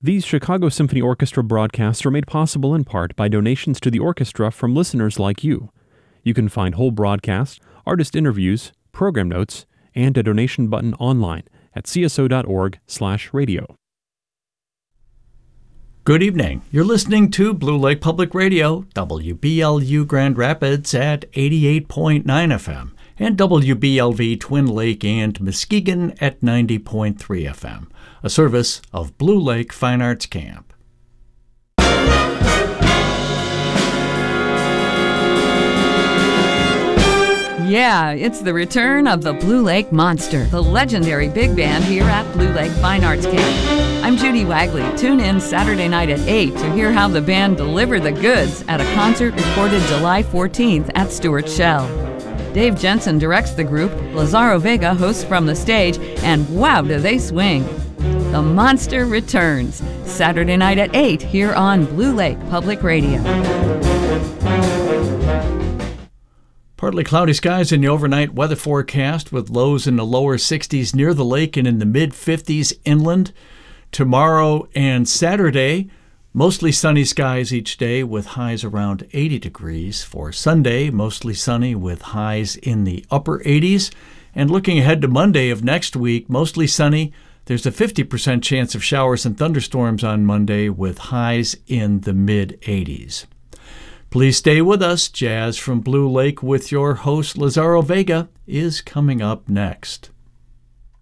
These Chicago Symphony Orchestra broadcasts are made possible in part by donations to the orchestra from listeners like you. You can find whole broadcasts, artist interviews, program notes, and a donation button online at cso.org/radio. Good evening. You're listening to Blue Lake Public Radio, WBLU Grand Rapids at 88.9 FM, and WBLV Twin Lake and Muskegon at 90.3 FM, a service of Blue Lake Fine Arts Camp. Yeah, it's the return of the Blue Lake Monster, the legendary big band here at Blue Lake Fine Arts Camp. I'm Judy Wagley. Tune in Saturday night at 8 to hear how the band deliver the goods at a concert recorded July 14th at Stuart Shell. Dave Jensen directs the group, Lazaro Vega hosts from the stage, and wow, do they swing! The Monster returns Saturday night at 8 here on Blue Lake Public Radio. Partly cloudy skies in the overnight weather forecast with lows in the lower 60s near the lake and in the mid-50s inland. Tomorrow and Saturday, mostly sunny skies each day with highs around 80 degrees. For Sunday, mostly sunny with highs in the upper 80s. And looking ahead to Monday of next week, mostly sunny. There's a 50% chance of showers and thunderstorms on Monday with highs in the mid-80s. Please stay with us. Jazz from Blue Lake with your host Lazaro Vega is coming up next.